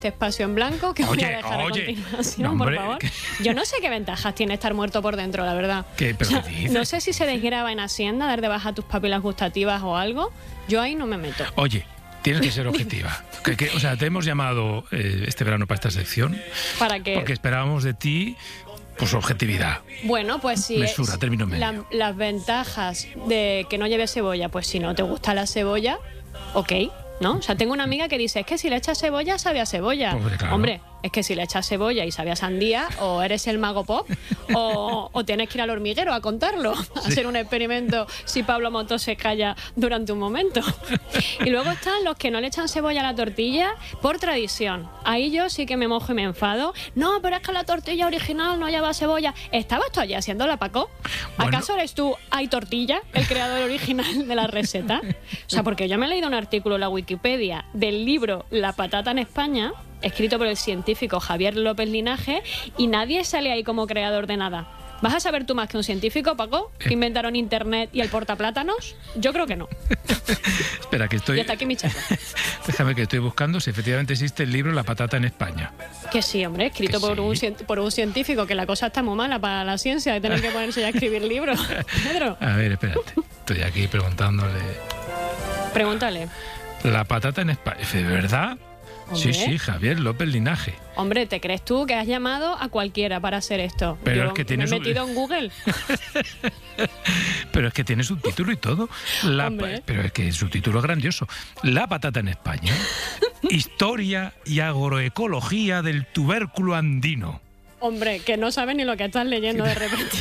este espacio en blanco que voy a dejar a continuación, por favor. Yo no sé qué ventajas tiene estar muerto por dentro, la verdad. No sé si se desgraba en Hacienda, dar de baja tus papilas gustativas o algo. Yo ahí no me meto. Oye, tienes que ser objetiva. O sea, te hemos llamado este verano para esta sección. ¿Para qué? Porque esperábamos de ti, pues, objetividad. Bueno, pues sí. Mesura, término medio. Las ventajas de que no lleve cebolla, pues si no te gusta la cebolla, ok, ¿no? O sea, tengo una amiga que dice, es que si le echas cebolla, sabe a cebolla. Pues claro. Hombre, es que si le echas cebolla y sabe a sandía, o eres el mago pop, o tienes que ir al hormiguero a contarlo, a hacer un experimento si Pablo Motos se calla durante un momento. Y luego están los que no le echan cebolla a la tortilla por tradición. Ahí yo sí que me mojo y me enfado. No, pero es que la tortilla original no lleva cebolla. ¿Estabas tú allí haciéndola, Paco? ¿Acaso eres tú, Hay Tortilla, el creador original de la receta? O sea, porque yo me he leído un artículo en la Wikipedia del libro La patata en España, escrito por el científico Javier López Linaje, y nadie sale ahí como creador de nada. ¿Vas a saber tú más que un científico, Paco, que inventaron Internet y el portaplátanos? Yo creo que no. Espera, que estoy... Y hasta aquí mi charla. Déjame que estoy buscando si efectivamente existe el libro La patata en España. Que sí, hombre, escrito por un científico, que la cosa está muy mala para la ciencia, de tener que ponerse ya a escribir libros. Pedro. A ver, espérate. Estoy aquí preguntándole... Pregúntale. La patata en España. ¿De verdad? Hombre. Sí, Javier López Linaje. Hombre, ¿te crees tú que has llamado a cualquiera para hacer esto? Pero yo es que tiene me he metido en Google. Pero es que tiene subtítulo y todo. Pero es que el subtítulo es grandioso. La patata en España. Historia y agroecología del tubérculo andino. Hombre, que no sabes ni lo que estás leyendo de repente.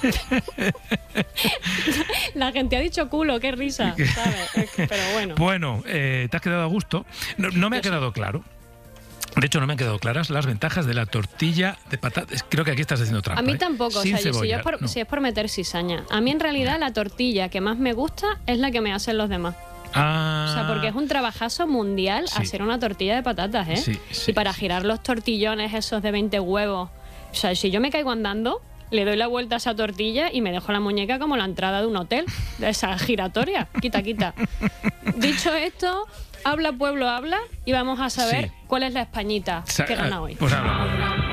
La gente ha dicho culo, qué risa, ¿sabes? Pero bueno. Bueno, ¿te has quedado a gusto? No me ha quedado claro. De hecho, no me han quedado claras las ventajas de la tortilla de patatas. Creo que aquí estás haciendo trampa. A mí tampoco, Sin o sea, cebolla, si es por meter cizaña. A mí en realidad la tortilla que más me gusta es la que me hacen los demás. Ah. O sea, porque es un trabajazo mundial hacer una tortilla de patatas, ¿eh? Sí, y para girar los tortillones esos de 20 huevos. O sea, si yo me caigo andando, le doy la vuelta a esa tortilla y me dejo la muñeca como la entrada de un hotel, de esa giratoria. Quita, quita. Dicho esto, habla pueblo, habla, y vamos a saber cuál es la españita que gana hoy. Pues habla.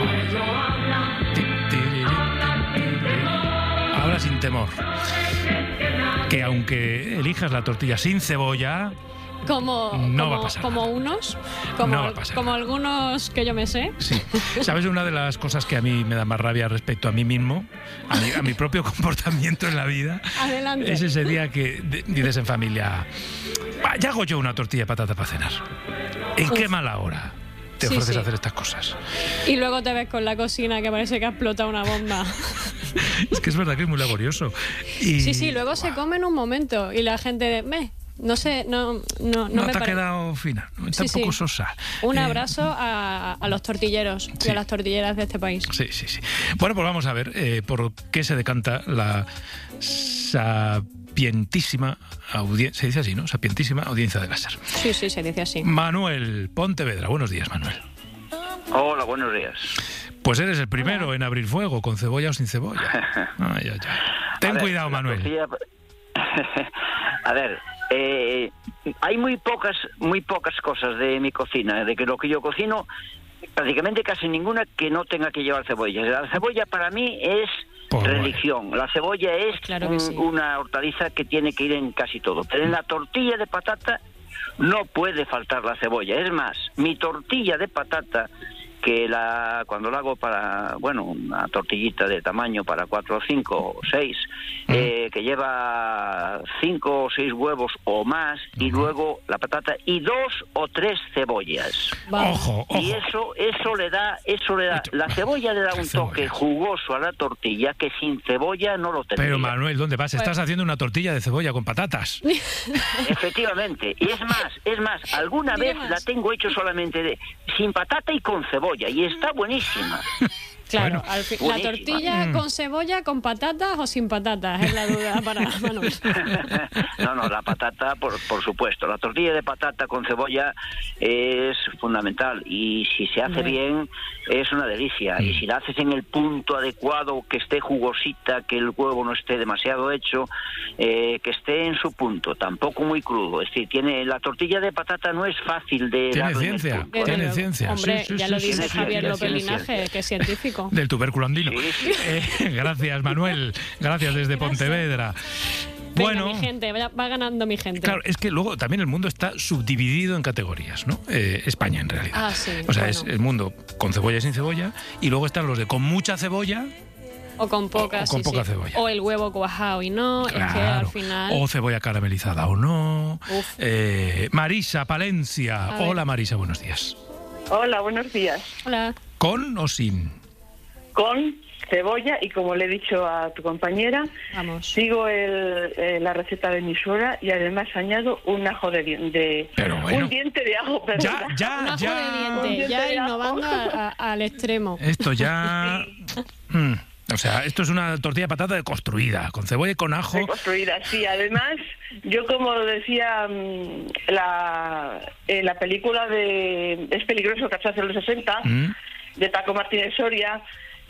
Habla sin temor. Que aunque elijas la tortilla sin cebolla... no va a pasar como nada. unos, no va a pasar como nada. algunos que yo me sé. Sí. ¿Sabes una de las cosas que a mí me da más rabia respecto a mí mismo, a mi propio comportamiento en la vida? Adelante. Es ese día que dices en familia, ya hago yo una tortilla de patata para cenar. ¿En qué mala hora te ofreces a hacer estas cosas? Y luego te ves con la cocina que parece que ha explotado una bomba. Es que es verdad que es muy laborioso. Y... Sí, luego se come en un momento y la gente... No sé, no te ha quedado fina, está un poco sosa. Un abrazo a los tortilleros y a las tortilleras de este país. Sí. Bueno, pues vamos a ver por qué se decanta la sapientísima audiencia, se dice así, ¿no? Sapientísima audiencia de láser. Sí, se dice así. Manuel Pontevedra, buenos días, Manuel. Hola, buenos días. Pues eres el primero en abrir fuego, con cebolla o sin cebolla. Ay. Ten cuidado, Manuel. A ver, hay muy pocas cosas de mi cocina, de que lo que yo cocino, prácticamente casi ninguna que no tenga que llevar cebolla. La cebolla para mí es religión. La cebolla es una hortaliza que tiene que ir en casi todo. Pero en la tortilla de patata no puede faltar la cebolla. Es más, mi tortilla de patata, que cuando la hago para, una tortillita de tamaño para 4 o 5 o 6, que lleva 5 o 6 huevos o más, y luego la patata y 2 o 3 cebollas. Ojo. Y eso le da, la cebolla le da un toque jugoso a la tortilla que sin cebolla no lo tendría. Pero Manuel, ¿dónde vas? Estás haciendo una tortilla de cebolla con patatas. Efectivamente. Y es más, alguna vez la tengo hecho solamente sin patata y con cebolla, y está buenísima. Claro, Bueno. la tortilla con cebolla, con patatas o sin patatas, es la duda para Manuel. No, la patata, por supuesto. La tortilla de patata con cebolla es fundamental y si se hace bien es una delicia. Y si la haces en el punto adecuado, que esté jugosita, que el huevo no esté demasiado hecho, que esté en su punto, tampoco muy crudo. Es decir, la tortilla de patata no es fácil de Tiene darle en el ciencia, punto. tiene ciencia. Hombre, Sí, ya lo dice tiene Javier ciencia, López tiene Linaje, ciencia. que es científico. Del tubérculo andino. Sí. Gracias, Manuel. Gracias desde Pontevedra. Venga, Bueno, mi gente, va ganando mi gente. claro, es que luego también el mundo está subdividido en categorías, ¿no? España, en realidad. Ah, sí, O sea, bueno. es el mundo con cebolla y sin cebolla, y luego están los de con mucha cebolla. O con poca, o con poca cebolla. O el huevo cuajado y no, es que al Claro. final... O cebolla caramelizada o no. Uf. Marisa, Palencia. A ver. Hola, Marisa, buenos días. Hola, buenos días. Hola. ¿Con o sin? Con cebolla y como le he dicho a tu compañera, Vamos. sigo la receta de mi suegra y además añado un ajo Pero bueno. un diente de ajo, Ya, perdona. Un ya, ajo ya. de diente, Un ya diente de ajo. innovando al extremo. Esto ya... O sea, esto es una tortilla de patata deconstruida, con cebolla y con ajo. Reconstruida, sí. Además, yo como decía en la película de Es peligroso casarse en los 60, Mm. de Paco Martínez Soria,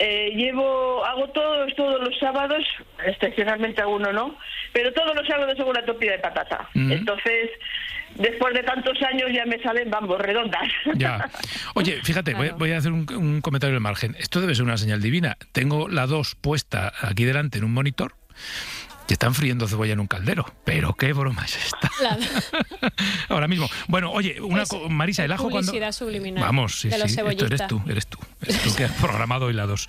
hago todos los sábados, excepcionalmente alguno no, pero todos los sábados hago una tortilla de patata. Mm. Entonces, después de tantos años ya me salen, vamos, redondas. Ya. Oye, fíjate, Claro. voy a hacer un comentario al margen. Esto debe ser una señal divina. Tengo la 2 puesta aquí delante en un monitor que están friendo cebolla en un caldero. Pero qué broma es esta. Ahora mismo. Bueno, oye, Marisa, el ajo cuando... Publicidad subliminal. Vamos, sí, de los esto cebollistas. eres tú que has programado hoy la 2.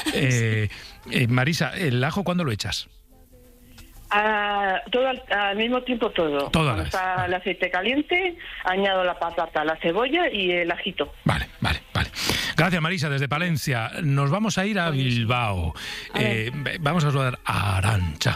Marisa, ¿el ajo cuándo lo echas? Todo al mismo tiempo todo. Todo a la Cuando vez, está vale. el aceite caliente, añado la patata, la cebolla y el ajito. Vale. Gracias, Marisa, desde Palencia. Nos vamos a ir a Bilbao. Vamos a saludar a Arantxa.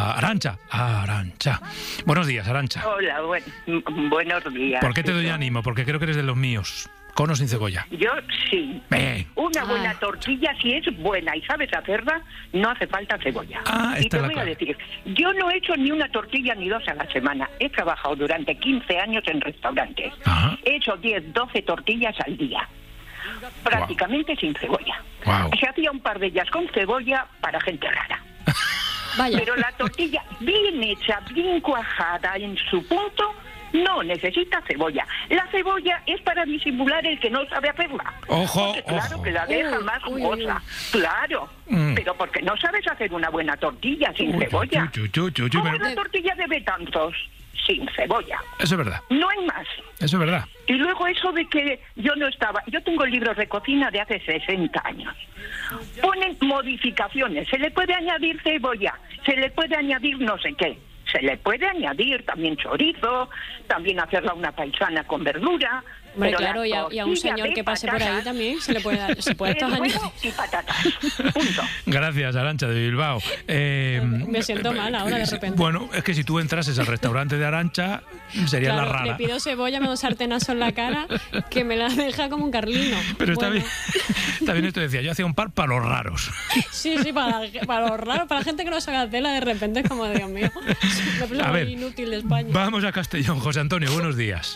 Arantxa. Buenos días, Arantxa. Hola, buenos días. ¿Por qué te doy ánimo? Porque creo que eres de los míos. Con o sin cebolla. Yo sí. Ven. Una buena tortilla, si es buena y sabes hacerla, no hace falta cebolla. Y esta te es la voy a clave. decir, yo no he hecho ni una tortilla ni 2 a la semana. He trabajado durante 15 años en restaurantes. Ajá. He hecho 10, 12 tortillas al día. Prácticamente sin cebolla. Guau. Se hacía un par de ellas con cebolla para gente rara. Vaya. Pero la tortilla bien hecha, bien cuajada en su punto, no necesita cebolla. La cebolla es para disimular el que no sabe hacerla. Ojo, Porque claro ojo. que la deja Uy, más uy, jugosa. Claro. Pero porque no sabes hacer una buena tortilla sin cebolla. ¿Cómo es la tortilla de Betanzos? Sin cebolla. Eso es verdad. No hay más. Eso es verdad. Y luego eso de que yo tengo libros de cocina de hace 60 años. Ponen modificaciones, se le puede añadir cebolla, se le puede añadir no sé qué, se le puede añadir también chorizo, también hacerla una paisana con verdura. Hombre, pero claro, y a un tortilla señor de que pase por ahí patatas también se le puede dar, se puede es estos años. huevo y patatas. Punto. Gracias, Arantxa de Bilbao. Me siento mal ahora de repente. Bueno, es que si tú entrases al restaurante de Arantxa, sería Claro, la rara. le pido cebolla, me da un sartenazo en la cara que me la deja como un carlino. Pero está Bueno. bien. Está bien esto, decía. Yo hacía un par para los raros. Sí, para los raros, para la gente que no saca tela, de repente es como, Dios mío, la A persona ver, inútil de España. Vamos a Castellón. José Antonio, buenos días.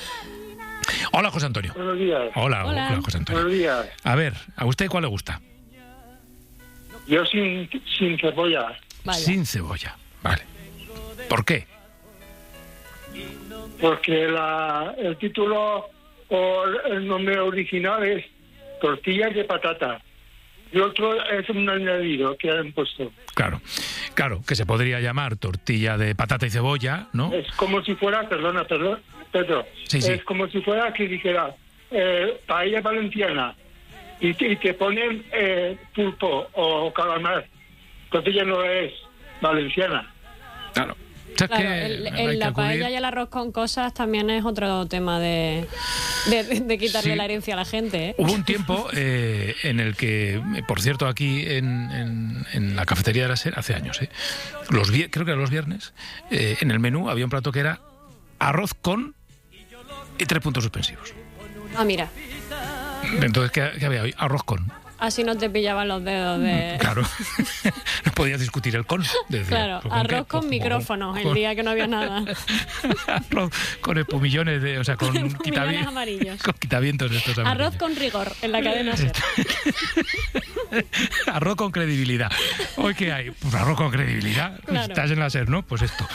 Hola, José Antonio. Buenos días. Hola, José Antonio. Buenos días. A ver, ¿a usted cuál le gusta? Yo sin cebolla, Vaya. Sin cebolla. Vale. ¿Por qué? porque el título o el nombre original es tortillas de patata. Y otro es un añadido que han puesto. Claro, que se podría llamar tortilla de patata y cebolla, ¿no? Es como si fuera, perdona, Pedro, Sí. es como si fuera que dijera paella valenciana y te ponen pulpo o calamar. Tortilla no es valenciana. Claro. O sea, es Claro, que hay que la acudir- paella y el arroz con cosas también es otro tema de quitarle Sí. la herencia a la gente, ¿eh? Hubo un tiempo en el que, por cierto, aquí en la cafetería de la SER, hace años, creo que eran los viernes, en el menú había un plato que era arroz con y 3 puntos suspensivos. Ah, mira. Entonces, ¿qué había hoy? Arroz con. Así no te pillaban los dedos de... Claro, no podías discutir el con. Claro, arroz con micrófonos el día que no había nada. Arroz con espumillones, con espumillones amarillos. Con quitavientos de estos amarillos. Arroz con rigor en la cadena SER. Arroz con credibilidad. ¿Hoy qué hay? Pues arroz con credibilidad. Claro. Estás en la SER, ¿no? Pues esto.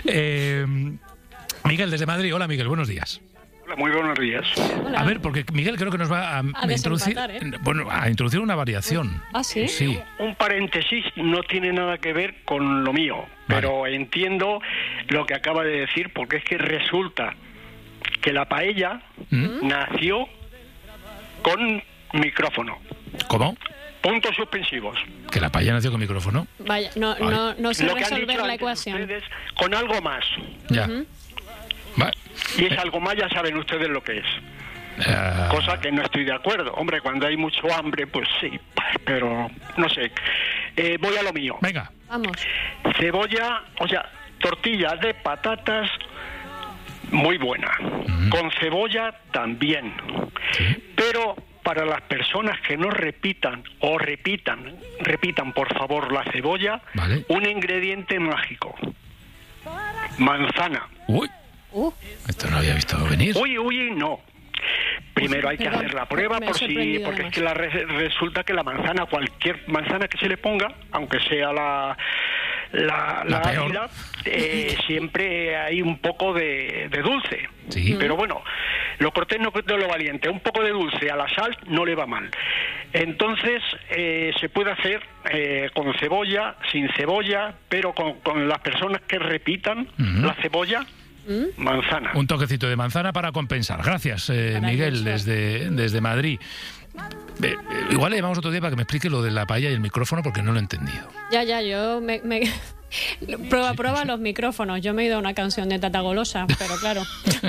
Miguel, desde Madrid. Hola, Miguel, buenos días. Hola, muy buenos días. Hola. A ver, porque Miguel creo que nos va a introducir, a introducir una variación. ¿Ah, sí? Sí. Un paréntesis, no tiene nada que ver con lo mío, pero entiendo lo que acaba de decir, porque es que resulta que la paella nació con micrófono. ¿Cómo? Puntos suspensivos. Que la paella nació con micrófono. Vaya, no sé resolver la ecuación. Con algo más. Ya. Vale. Y es algo más, ya saben ustedes lo que es. Cosa que no estoy de acuerdo. Hombre, cuando hay mucho hambre, pues sí, pero no sé. Voy a lo mío. Venga. Vamos. Cebolla, tortillas de patatas, muy buena. Con cebolla también. Sí. Pero para las personas que no repitan por favor la cebolla, vale. Un ingrediente mágico. Manzana. Uy. Esto no lo había visto venir. Uy, no. Primero hay que hacer la prueba porque es que resulta que la manzana, cualquier manzana que se le ponga, aunque sea la ácida, siempre hay un poco de dulce. Sí. Pero bueno, lo cortés no es lo valiente. Un poco de dulce a la sal no le va mal. Entonces se puede hacer con cebolla, sin cebolla, pero con las personas que repitan la cebolla. Manzana. Un toquecito de manzana para compensar. Gracias, Miguel, desde Madrid. Igual le llamamos otro día para que me explique lo de la paella y el micrófono, porque no lo he entendido. Ya, yo me... Prueba los micrófonos. Yo me he ido a una canción de Tata Golosa, pero claro.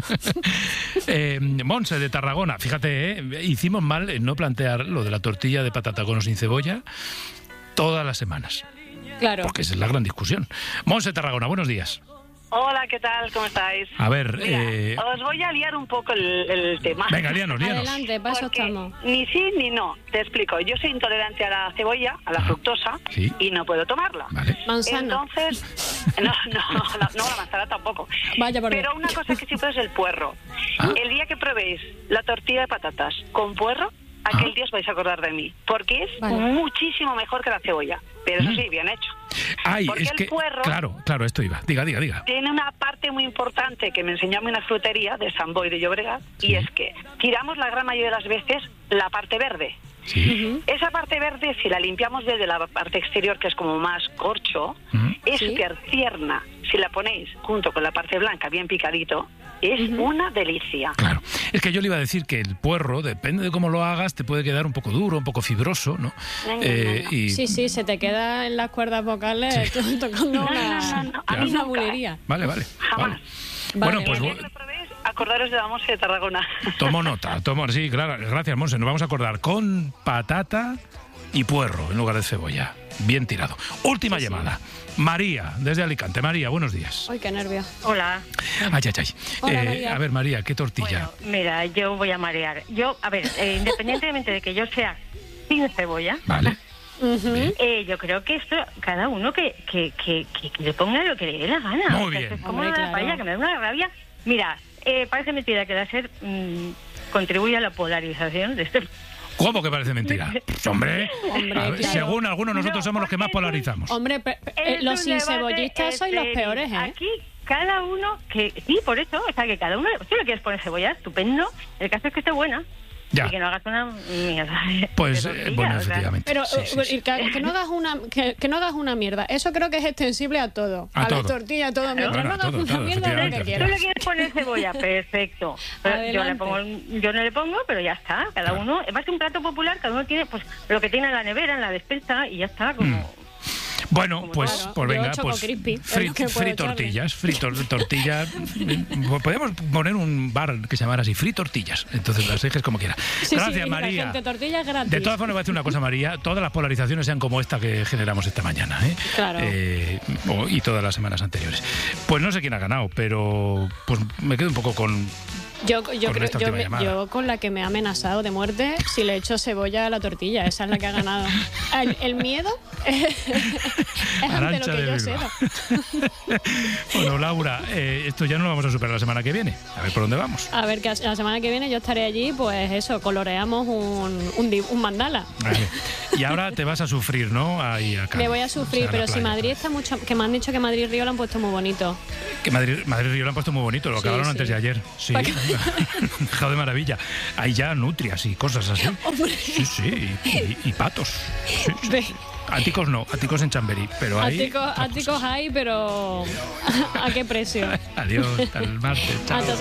Monse, de Tarragona. Fíjate, hicimos mal en no plantear lo de la tortilla de patata con o sin cebolla todas las semanas. Claro. Porque esa es la gran discusión. Monse, Tarragona, buenos días. Hola, ¿qué tal? ¿Cómo estáis? A ver... Mira, os voy a liar un poco el tema. Venga, líanos. Adelante, para eso estamos. Ni sí ni no. Te explico. Yo soy intolerante a la cebolla, a la fructosa, ¿sí? Y no puedo tomarla. Vale. Manzana. Entonces... No, la manzana tampoco. Vaya por Pero una cosa que sí puedo es el puerro. El día que probéis la tortilla de patatas con puerro, aquel día os vais a acordar de mí. Porque es muchísimo mejor que la cebolla. Pero eso sí, bien hecho. Ay, porque es que... puerro, claro, esto iba. Diga. Tiene una parte muy importante que me enseñó a mí una frutería de San Boi de Llobregat, y es que tiramos la gran mayoría de las veces la parte verde. Sí. Esa parte verde, si la limpiamos desde la parte exterior, que es como más corcho, es súper tierna. Si la ponéis junto con la parte blanca, bien picadito, es una delicia. Claro. Es que yo le iba a decir que el puerro, depende de cómo lo hagas, te puede quedar un poco duro, un poco fibroso, ¿no? Y... Sí, se te queda en las cuerdas vocales tocando una bulería. Vale. Jamás. Bueno, pues... Acordaros de la Monse de Tarragona. Tomo nota, sí, claro, gracias, Monse. Nos vamos a acordar con patata y puerro en lugar de cebolla. Bien tirado. Última llamada. María, desde Alicante. María, buenos días. Ay, qué nervio. Hola. Ay. Hola, a ver, María, ¿qué tortilla? Bueno, mira, yo voy a marear. Independientemente de que yo sea sin cebolla, vale. Yo creo que esto, cada uno que le ponga lo que le dé la gana. Muy bien. Es como la paella, que me da una rabia. Mira, parece mentira que la SER contribuye a la polarización de este... ¿Cómo que parece mentira? Pues, hombre, claro. Según algunos nosotros somos los que más polarizamos. Hombre, los sin cebollistas sois los peores, ¿eh? Aquí cada uno sí, por eso, que cada uno, si lo quieres poner cebolla, estupendo. El caso es que esté buena. Ya. Y que no hagas una mierda. Pues bueno, efectivamente. Pero sí. Que no hagas una mierda. Eso creo que es extensible a todo. A la tortilla, a todo. Mientras no hagas una mierda, lo que quieras. Tú le quieres poner cebolla, perfecto. Yo no le pongo, pero ya está. Cada uno, es más que un plato popular, cada uno tiene pues lo que tiene en la nevera, en la despensa, y ya está, como... Bueno, pues venga, tortillas. Tortillas. Podemos poner un bar que se llamara así, Tortillas. Entonces las dejes como quiera. Gracias, María. Tortillas gratis. De todas formas, voy a decir una cosa, María. Todas las polarizaciones sean como esta que generamos esta mañana, Claro. Y todas las semanas anteriores. Pues no sé quién ha ganado, pero pues me quedo un poco con Yo con la que me ha amenazado de muerte, si le echo cebolla a la tortilla, esa es la que ha ganado. El miedo es ante lo que yo cedo. Bueno, Laura, esto ya no lo vamos a superar la semana que viene. A ver por dónde vamos. A ver, que la semana que viene yo estaré allí, pues eso, coloreamos un mandala. Vale. Y ahora te vas a sufrir, ¿no? Ahí acá. Me voy a sufrir, pero si Madrid está mucho... Que me han dicho que Madrid Río lo han puesto muy bonito. Que Madrid Río lo han puesto muy bonito, lo acabaron antes de ayer. Sí, dejado de maravilla. Hay ya nutrias y cosas así. Sí, y patos. Sí. Áticos no, áticos en Chamberí, pero hay... Áticos hay, pero ¿a qué precio? Adiós, hasta el martes. Chao.